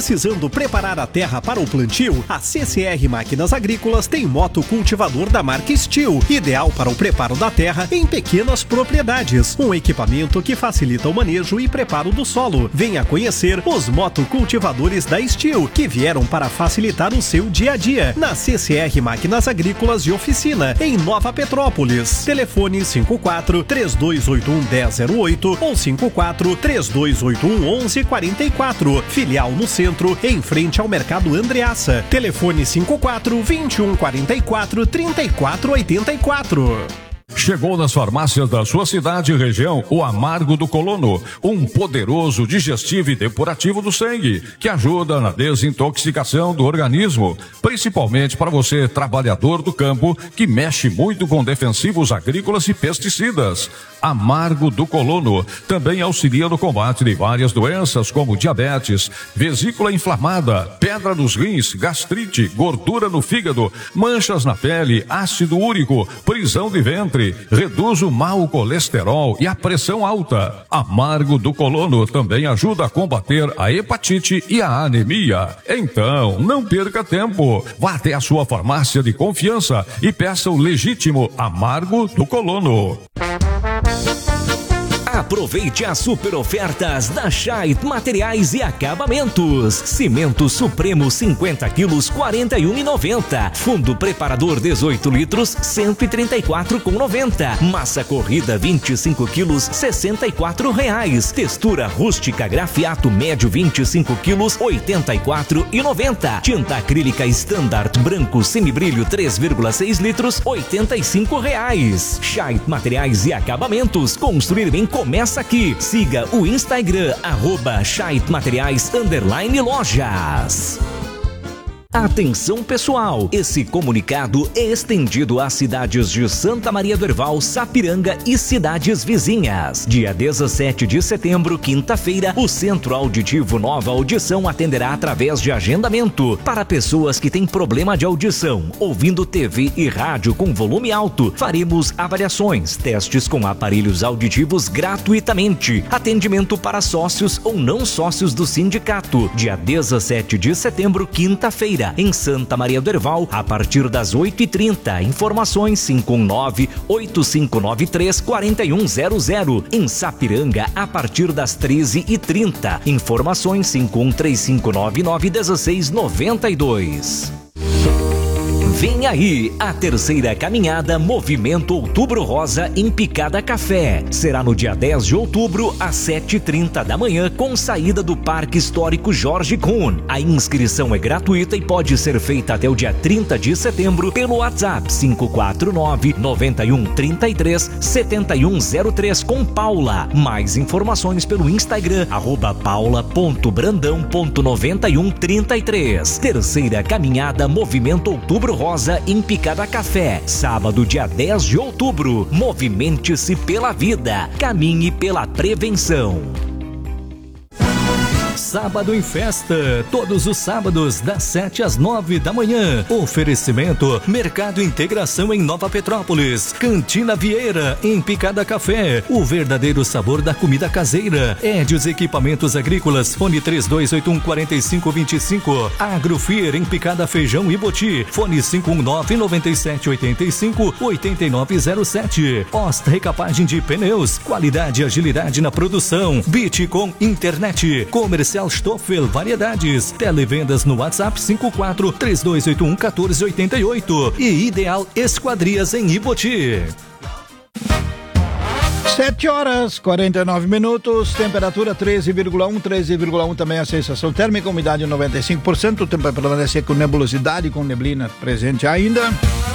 precisando preparar a terra para o plantio? A CCR Máquinas Agrícolas tem moto cultivador da marca Steel, ideal para o preparo da terra em pequenas propriedades. Um equipamento que facilita o manejo e preparo do solo. Venha conhecer os motocultivadores da Steel, que vieram para facilitar o seu dia a dia. Na CCR Máquinas Agrícolas e Oficina, em Nova Petrópolis. Telefone 54-3281-1008 ou 54-3281-1144. Filial no centro, em frente ao Mercado Andreassa. Telefone 54-2144-3484. Chegou nas farmácias da sua cidade e região o Amargo do Colono, um poderoso digestivo e depurativo do sangue, que ajuda na desintoxicação do organismo, principalmente para você, trabalhador do campo, que mexe muito com defensivos agrícolas e pesticidas. Amargo do Colono também auxilia no combate de várias doenças como diabetes, vesícula inflamada, pedra nos rins, gastrite, gordura no fígado, manchas na pele, ácido úrico, prisão de ventre, reduz o mau colesterol e a pressão alta. Amargo do Colono também ajuda a combater a hepatite e a anemia. Então, não perca tempo. Vá até a sua farmácia de confiança e peça o legítimo Amargo do Colono. Aproveite as super ofertas da Scheidt Materiais e Acabamentos. Cimento Supremo 50 quilos, R$ 41,90. Fundo preparador 18 litros, R$ 134,90. Massa corrida 25 quilos, R$ 64,00. Textura rústica grafiato médio 25 quilos, R$ 84,90. Tinta acrílica Standard branco semibrilho 3,6 litros, R$ 85,00. Scheidt Materiais e Acabamentos. Construir bem começa aqui. Siga o Instagram, @ScheidtMateriais_lojas. Atenção pessoal, esse comunicado é estendido às cidades de Santa Maria do Herval, Sapiranga e cidades vizinhas. Dia 17 de setembro, quinta-feira, o Centro Auditivo Nova Audição atenderá através de agendamento para pessoas que têm problema de audição, ouvindo TV e rádio com volume alto. Faremos avaliações, testes com aparelhos auditivos gratuitamente. Atendimento para sócios ou não sócios do sindicato. Dia 17 de setembro, quinta-feira, em Santa Maria do Herval, a partir das 8h30. Informações 519-8593-4100. Em Sapiranga, a partir das 13h30. Informações 5135991692. Vem aí a terceira caminhada Movimento Outubro Rosa em Picada Café. Será no dia 10 de outubro, às 7h30 da manhã, com saída do Parque Histórico Jorge Kuhn. A inscrição é gratuita e pode ser feita até o dia 30 de setembro pelo WhatsApp 549-9133-7103 com Paula. Mais informações pelo Instagram, @paula.brandão.9133. Terceira caminhada Movimento Outubro Rosa em Picada Café, sábado dia 10 de outubro. Movimente-se pela vida, caminhe pela prevenção. Sábado em Festa, todos os sábados das 7 às 9 da manhã. Oferecimento Mercado Integração em Nova Petrópolis, Cantina Vieira em Picada Café, o verdadeiro sabor da comida caseira. Edios Equipamentos Agrícolas, fone 3281-4525. Agrofier em Picada Feijão e Boti, fone 519-9785-8907. Post Recapagem de Pneus, qualidade e agilidade na produção. Bitcom Internet, comercial Stoffel Variedades, televendas no WhatsApp 54-3281-1488 e Ideal Esquadrias em Iboti. 7h49, temperatura 13,1 também a sensação térmica, umidade 95%, o tempo permanece com nebulosidade, com neblina presente ainda.